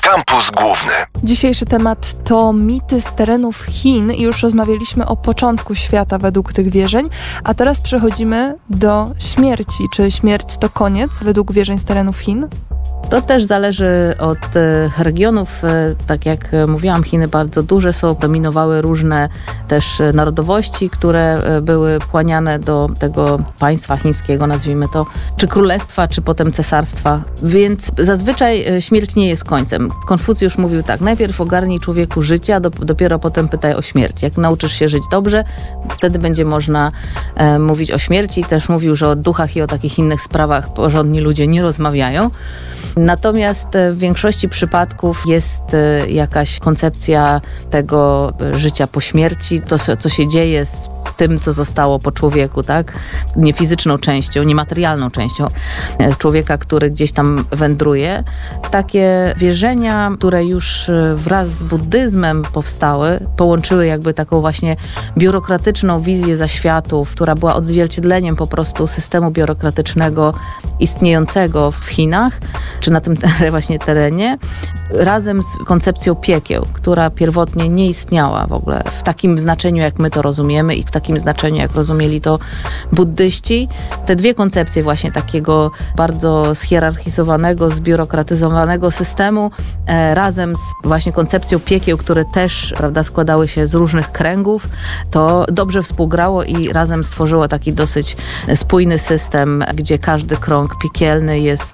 Kampus Główny. Dzisiejszy temat to mity z terenów Chin i już rozmawialiśmy o początku świata według tych wierzeń, a teraz przechodzimy do śmierci. Czy śmierć to koniec według wierzeń z terenów Chin? To też zależy od regionów. Tak jak mówiłam, Chiny bardzo duże są, dominowały różne też narodowości, które były wchłaniane do tego państwa chińskiego, nazwijmy to, czy królestwa, czy potem cesarstwa. Więc zazwyczaj śmierć nie jest końcem. Konfucjusz mówił tak, najpierw ogarnij człowieku życie, a dopiero potem pytaj o śmierć. Jak nauczysz się żyć dobrze, wtedy będzie można mówić o śmierci. Też mówił, że o duchach i o takich innych sprawach porządni ludzie nie rozmawiają. Natomiast w większości przypadków jest jakaś koncepcja tego życia po śmierci, to co się dzieje z tym, co zostało po człowieku, tak? Nie fizyczną częścią, niematerialną częścią człowieka, który gdzieś tam wędruje. Takie wierzenia, które już wraz z buddyzmem powstały, połączyły jakby taką właśnie biurokratyczną wizję zaświatów, która była odzwierciedleniem po prostu systemu biurokratycznego istniejącego w Chinach, czy na tym właśnie terenie, razem z koncepcją piekieł, która pierwotnie nie istniała w ogóle w takim znaczeniu, jak my to rozumiemy i w takim znaczeniu, jak rozumieli to buddyści. Te dwie koncepcje właśnie takiego bardzo schierarchizowanego, zbiurokratyzowanego systemu, razem z właśnie koncepcją piekieł, które też, prawda, składały się z różnych kręgów, to dobrze współgrało i razem stworzyło taki dosyć spójny system, gdzie każdy krąg piekielny jest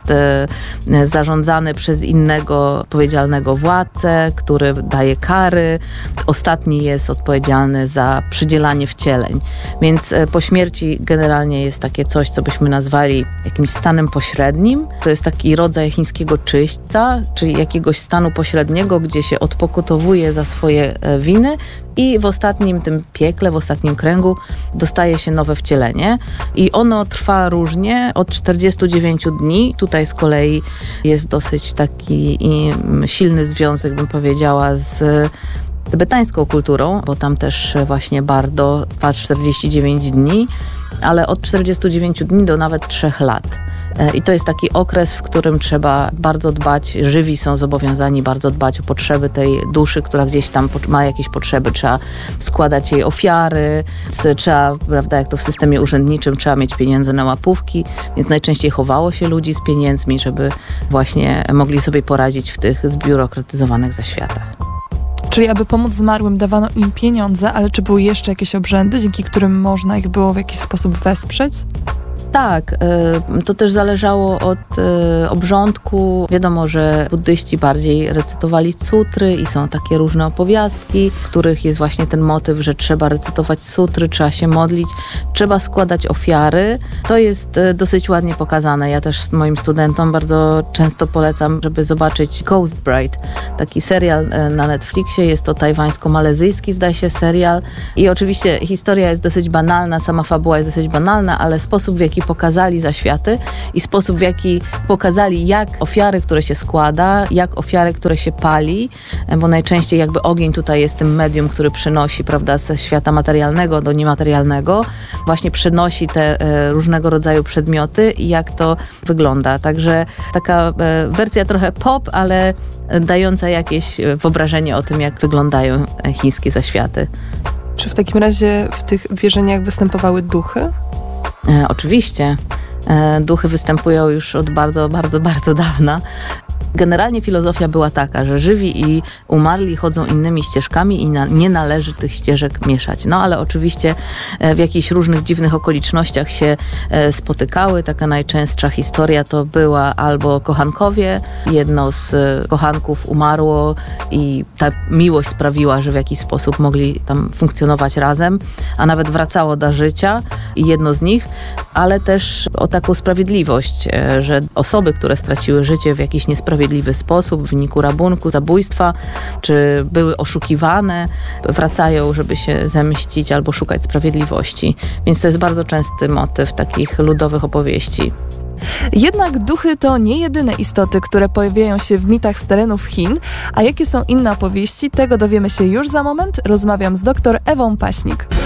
zarządzany przez innego odpowiedzialnego władcę, który daje kary. Ostatni jest odpowiedzialny za przydzielanie wcieleń. Więc po śmierci generalnie jest takie coś, co byśmy nazwali jakimś stanem pośrednim. To jest taki rodzaj chińskiego czyśćca, czyli jakiegoś stanu pośredniego, gdzie się odpokutowuje za swoje winy i w ostatnim tym piekle, w ostatnim kręgu dostaje się nowe wcielenie i ono trwa różnie, od 49 dni. Tutaj z kolei jest dosyć taki silny związek, bym powiedziała, z tybetańską kulturą, bo tam też właśnie Bardo trwa 49 dni, ale od 49 dni do nawet 3 lat. I to jest taki okres, w którym trzeba bardzo dbać, żywi są zobowiązani bardzo dbać o potrzeby tej duszy, która gdzieś tam ma jakieś potrzeby. Trzeba składać jej ofiary, trzeba, prawda, jak to w systemie urzędniczym, trzeba mieć pieniądze na łapówki, więc najczęściej chowało się ludzi z pieniędzmi, żeby właśnie mogli sobie poradzić w tych zbiurokratyzowanych zaświatach. Czyli aby pomóc zmarłym dawano im pieniądze, ale czy były jeszcze jakieś obrzędy, dzięki którym można ich było w jakiś sposób wesprzeć? Tak, to też zależało od obrządku. Wiadomo, że buddyści bardziej recytowali sutry i są takie różne opowiastki, w których jest właśnie ten motyw, że trzeba recytować sutry, trzeba się modlić, trzeba składać ofiary. To jest dosyć ładnie pokazane. Ja też moim studentom bardzo często polecam, żeby zobaczyć Ghost Bride, taki serial na Netflixie. Jest to tajwańsko-malezyjski, zdaje się, serial. I oczywiście historia jest dosyć banalna, sama fabuła jest dosyć banalna, ale sposób, w jaki pokazali zaświaty i sposób, w jaki pokazali, jak ofiary, które się składa, jak ofiary, które się pali, bo najczęściej jakby ogień tutaj jest tym medium, który przynosi, prawda, ze świata materialnego do niematerialnego, właśnie przynosi te różnego rodzaju przedmioty i jak to wygląda. Także taka wersja trochę pop, ale dająca jakieś wyobrażenie o tym, jak wyglądają chińskie zaświaty. Czy w takim razie w tych wierzeniach występowały duchy? Oczywiście. Duchy występują już od bardzo, bardzo, bardzo dawna. Generalnie filozofia była taka, że żywi i umarli chodzą innymi ścieżkami i nie należy tych ścieżek mieszać. No ale oczywiście w jakichś różnych dziwnych okolicznościach się spotykały. Taka najczęstsza historia to była albo kochankowie. Jedno z kochanków umarło i ta miłość sprawiła, że w jakiś sposób mogli tam funkcjonować razem, a nawet wracało do życia i jedno z nich, ale też o taką sprawiedliwość, że osoby, które straciły życie w jakiś niesprawiedliwy sposób w wyniku rabunku, zabójstwa, czy były oszukiwane, wracają, żeby się zemścić albo szukać sprawiedliwości. Więc to jest bardzo częsty motyw takich ludowych opowieści. Jednak duchy to nie jedyne istoty, które pojawiają się w mitach z terenów Chin, a jakie są inne opowieści, tego dowiemy się już za moment. Rozmawiam z dr Ewą Paśnik.